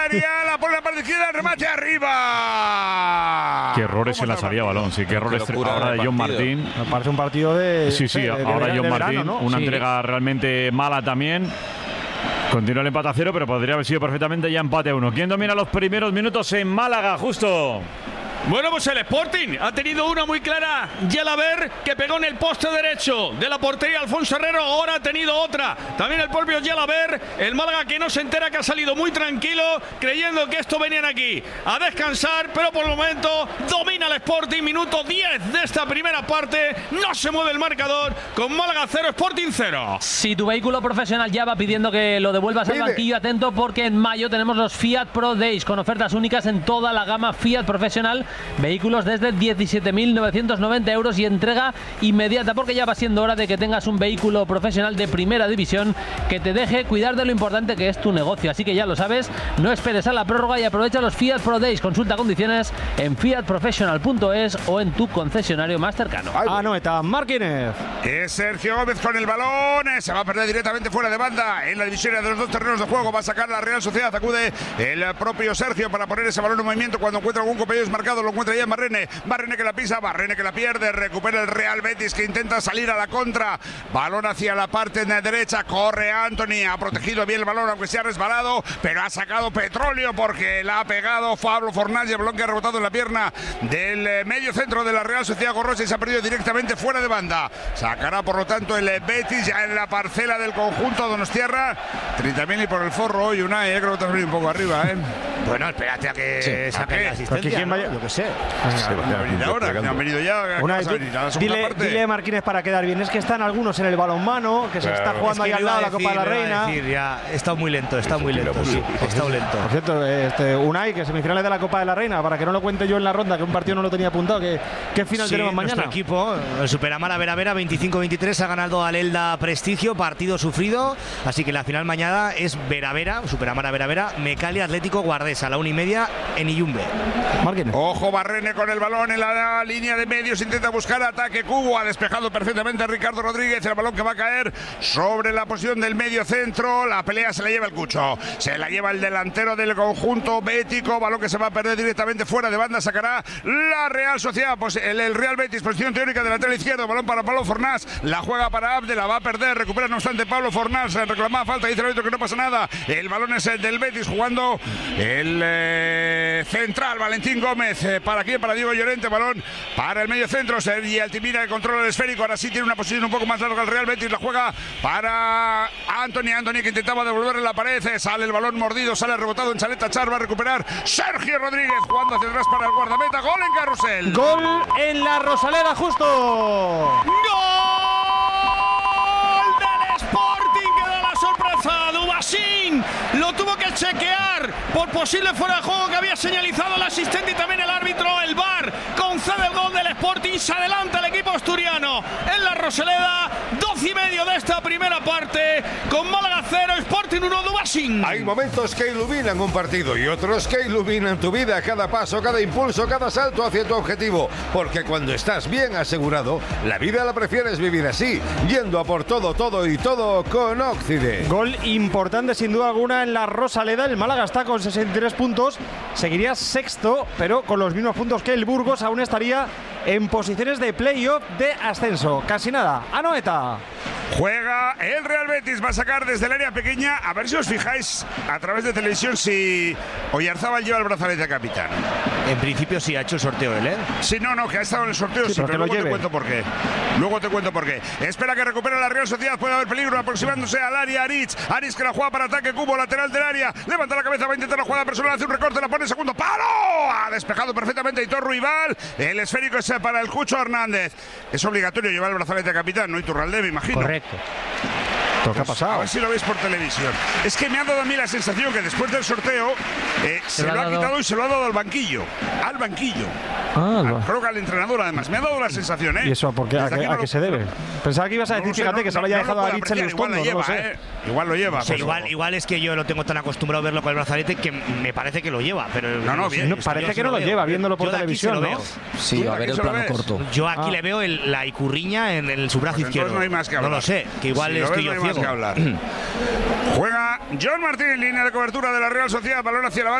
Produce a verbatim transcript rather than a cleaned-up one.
La pone la parte izquierda, el remate arriba. Qué errores en la salida de balón, sí, qué errores qué ahora de John Martín. Me parece un partido de. Sí, sí, de, de, ahora de, John de Martín, verano, ¿no? una Sí. entrega realmente mala también. Continúa el empate a cero, pero podría haber sido perfectamente ya empate a uno. ¿Quién domina los primeros minutos en Málaga, Justo? Bueno, pues el Sporting ha tenido una muy clara, Yelaber, que pegó en el poste derecho de la portería Alfonso Herrero. Ahora ha tenido otra, también el propio Yelaber. El Málaga que no se entera, que ha salido muy tranquilo, creyendo que esto venían aquí a descansar, pero por el momento domina el Sporting. Minuto diez de esta primera parte, no se mueve el marcador, con Málaga cero, Sporting cero. Si tu vehículo profesional ya va pidiendo que lo devuelvas Pide. al banquillo, atento, porque en mayo tenemos los Fiat Pro Days con ofertas únicas en toda la gama Fiat profesional. Vehículos desde diecisiete mil novecientos noventa euros y entrega inmediata, porque ya va siendo hora de que tengas un vehículo profesional de primera división que te deje cuidar de lo importante que es tu negocio. Así que ya lo sabes, no esperes a la prórroga y aprovecha los Fiat Pro Days. Consulta condiciones en fiat professional punto es o en tu concesionario más cercano. Anoeta Martínez. Es Sergio Gómez con el balón, se va a perder directamente fuera de banda en la división de los dos terrenos de juego. Va a sacar la Real Sociedad, acude el propio Sergio para poner ese balón en movimiento cuando encuentra algún compañero desmarcado. Lo encuentra ya Barrene, Barrene que la pisa, Barrene que la pierde, recupera el Real Betis que intenta salir a la contra, balón hacia la parte derecha, corre Anthony, ha protegido bien el balón aunque se ha resbalado, pero ha sacado petróleo porque la ha pegado Pablo Fornals y el balón que ha rebotado en la pierna del medio centro de la Real Sociedad Gorrosa y se ha perdido directamente fuera de banda. Sacará por lo tanto el Betis ya en la parcela del conjunto donostiarra. treinta mil y por el forro hoy Unai, eh, creo que te has venido un poco arriba, ¿eh? Bueno, espérate a que Sí. saque ¿A qué? la asistencia. ¿Quién vaya? ¿no? Yo qué sé. Me han venido ahora, que me han venido ya. ¿qué Una, vas a venir? A la segunda dile, parte. dile Martínez para quedar bien. Es que están algunos en el balonmano, que se está jugando Es ahí que al lo lado de iba la a Copa de la decir, lo iba a Reina. decir, ya, he estado muy lento, está muy lento. Sí, he estado lento. Por cierto, este, Unai, que semifinales de la Copa de la Reina, para que no lo cuente yo en la ronda, que un partido no lo tenía apuntado. ¿Qué, qué final Sí, tenemos mañana? nuestro equipo, el Superamara Vera Vera, veinticinco veintitrés, ha ganado al Elda Prestigio, partido sufrido. Así que la final mañana es Vera Vera, Superamara Vera Vera, Mecali Atlético Guardés a la una y media en Iyumbe. Martínez. Ojo, Barrene con el balón en la línea de medios, intenta buscar ataque. Cubo ha despejado perfectamente a Ricardo Rodríguez, el balón que va a caer sobre la posición del medio centro. La pelea se la lleva el Cucho, se la lleva el delantero del conjunto bético, balón que se va a perder directamente fuera de banda. Sacará la Real Sociedad, pues el, el Real Betis, posición teórica del lateral izquierdo, balón para Pablo Fornals, la juega para Abde, la va a perder, recupera no obstante Pablo Fornals, reclama falta, dice el árbitro que no pasa nada. El balón es el del Betis, jugando el eh, central Valentín Gómez, eh, para quién, para Diego Llorente, balón para el medio centro, Sergi Altimira que controla el esférico, ahora sí tiene una posición un poco más larga el Real Betis, la juega para Anthony, Anthony que intentaba devolverle la pared, eh, sale el balón mordido, sale rebotado en Chaleta Char, va a recuperar Sergio Rodríguez, jugando hacia atrás para el guardameta, gol en Carrusel. Gol en la Rosaleda, Justo. ¡Gol del Sporting! Que da la sorpresa. Dubasín lo tuvo que chequear por posible fuera de juego que había señalizado el asistente y también el árbitro. El V A R concede el gol del Sporting. Se adelanta el equipo asturiano en la Rosaleda. doce y medio de esta primera parte. Con Málaga cero, Sporting uno, Dubasín. Hay momentos que iluminan un partido y otros que iluminan tu vida, cada paso, cada impulso, cada salto hacia tu objetivo. Porque cuando estás bien asegurado, la vida la prefieres vivir así, yendo a por todo, todo y todo con Oxide. Gol importante sin duda alguna en la Rosaleda. El Málaga está con sesenta y tres puntos, seguiría sexto, pero con los mismos puntos que el Burgos aún estaría en posiciones de playoff de ascenso. Casi nada. Anoeta. Juega el Real Betis, va a sacar desde el área pequeña. A ver si os fijáis a través de televisión si Oyarzábal lleva el brazalete de capitán. En principio sí ha hecho el sorteo él, ¿eh? Sí, no, no, que ha estado en el sorteo, sí, Sí, pero pero que lo luego te lleve. cuento por qué. Luego te cuento por qué. Espera que recupere la Real Sociedad, puede haber peligro aproximándose al área Aritz. Aritz que la juega para ataque, Cubo lateral del área. Levanta la cabeza, va a intentar la jugada personal, hace un recorte, la pone en segundo palo. Ha despejado perfectamente Hitor Ruibal. El esférico es para el Cucho Hernández. Es obligatorio llevar el brazalete de capitán, ¿no? Iturralde, me imagino. Correcto. ¿Qué ha pasado? A ver si lo veis por televisión. Es que me ha dado a mí la sensación que después del sorteo eh, se, lo lo ha ha dado. quitado y se lo ha dado al banquillo. Al banquillo. Ah, lo- Creo que al entrenador además. Me ha dado la sensación, ¿eh? ¿Y eso por qué? ¿A, Desde qué, aquí no a qué lo- se debe? Pensaba que ibas a no decir, lo sé, fíjate, no- que se lo no- haya no dejado lo a puedo Aritz en los apreciar, igual lo fondos, no lo lleva, sé. ¿eh? Igual lo lleva. O sea, pero- igual, igual es que yo lo tengo tan acostumbrado a verlo con el brazalete que me parece que lo lleva, pero No, no, sé, bien. No, esto parece yo que sí no lo veo. lleva, viéndolo por Yo de aquí televisión, sí lo ¿no? veo. Sí, a ¿Aquí ver el se lo plano ves? corto. Yo aquí Ah. le veo el- la icurriña en el, su brazo Pues entonces izquierdo. no hay más que no hablar. lo sé, que igual Si lo estoy ves, yo no hay más más que hablar. Juega John Martín, línea de cobertura de la Real Sociedad, balón hacia la banda.